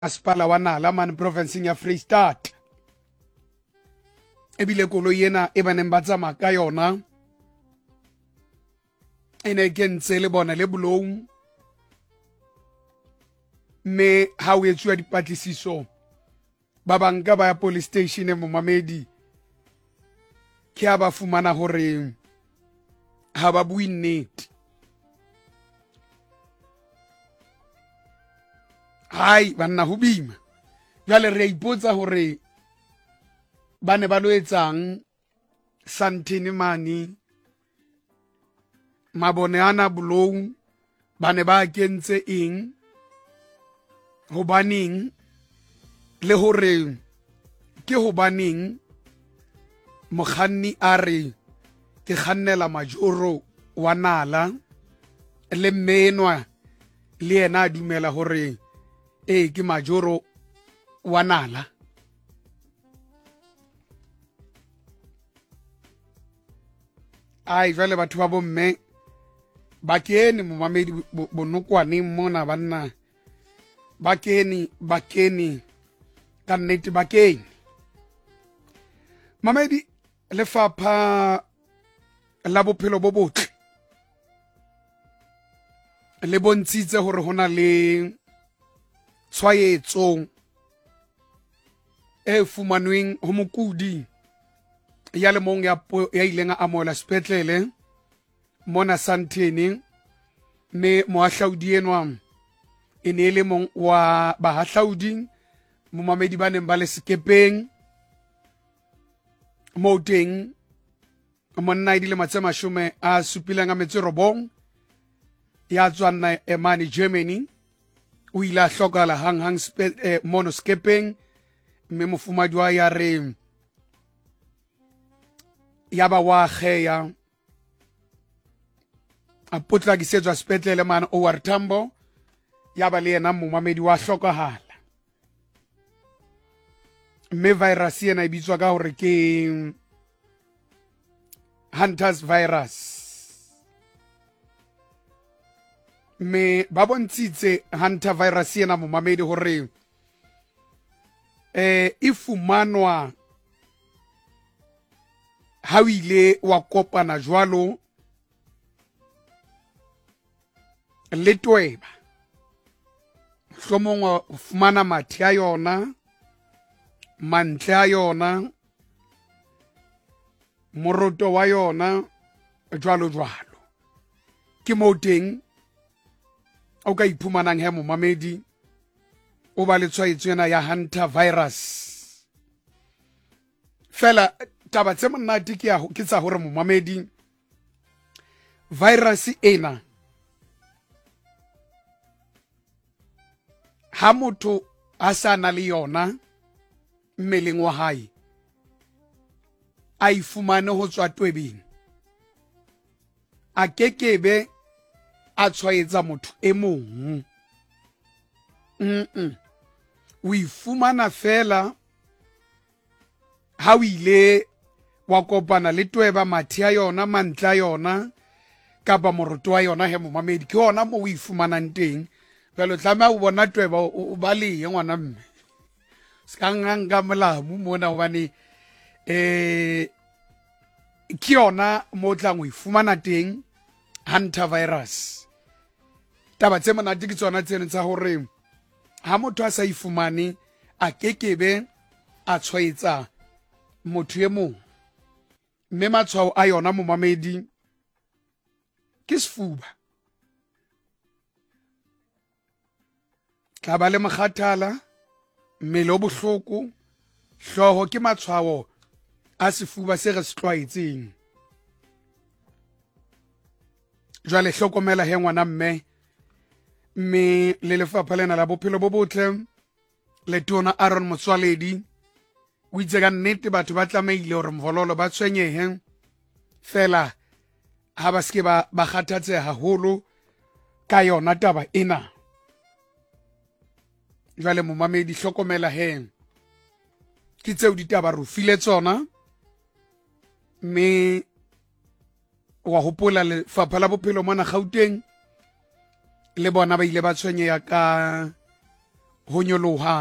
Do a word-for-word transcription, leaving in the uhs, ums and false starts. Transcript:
Aspala wa Nala man province ya Free State ebile koloi ena e baneng ba tsamaya ka yona ene ke ntse le bona le Bolong me ha o etsuwa dipatlisiso ba banka ba ya police station e Momamedi ke a ba fumana hore ha ba bui nnete. Hai banna ho bima jwale re ipotsa hore ba ne ba lo etsang Sandton mane mabone ana Bolong ba ne ba kentse eng hobaneng le hore ke hobaneng mokganni a re ke kgannela majoro wa Nala le menwa le yena a dumela hore e ke majoro wa Nala. Ai jwale batho ba bomme ba kene Momamedi bonokwaneng mona banna ba kene ba kene ka nnete ba kene Mamedi lefapha la bophelo bo botle le bontshitse hore hona le tshwaetso e fumanweng ho mokudi ya le mong ya ya ileng a amohela sepetlele mona Sandton me moahlaudi enwa e ne le mong wa bahahlaudi Momamedi ba neng ba le sekepeng mo teng monna idile matsema shume a supileng a metsi robong ya tswana emane Germany o ile a hlokala hang hang eh, mono skepeng mme mofumadi wa ya re ya ba wa kgeya a potlakisetswa sepetlele man O R Tambo ya ba le yena Momamedi wa hlokahala mme virus ena e bitswa ka hore ke Hunters virus me ba bontshitse Hunter virus ena Momamedi hore eh e fumanwa ha o ile wa kopana jwalo le tweba hlomong wa fumana mathe a yona mantle a yona moroto wa yona jwalo jwalo ke mo teng o ka iphumanang he Momamedi o ba le tshwaetso ena ya Hunter virus fela taba tse monate ke ya ke tsa hore Momamedi virus ena ha motho a sa na le yona mmeleng wa hae a ifumane ho tswa twebeng a kekebe a tshwaetsa motho e mong mm o ifumana fela ha o ile wa kopana le tweba mathe a yona mantle a yona kapa moroto wa yona he Momamedi ke hona mo o ifumanang teng jalo tlama o bona tweba o ba le ngwana mme ska nganga molamu mona hobane eh ke yona mo tlang o ifumana teng Hunter virus. Taba tse monate ke tsona tseno tsa hore ha motho a sa ifumane a kekebe a tshwaetsa motho e mong mme matshwao a yona Momamedi ke sefuba tla ba le mokgathala mmele o bohloko hloho ke matshwao a sefuba se re se tlwaetseng jwale hlokomela he ngwana mme mme le lefapha lena la bophelo bo botle le tona Aaron Motsoaledi o itse ka nnete batho ba tlameile hore mvololo ba tshwenyehe fela ha ba ske ba ba kgathatse haholo ka yona taba ena jwale Momamedi hlokomela he ke tseo ditaba ro file tsona me wa hopola le fapha la bophelo mona Gauteng le bona ba ile ba tshwenyeha ka ho nyoloha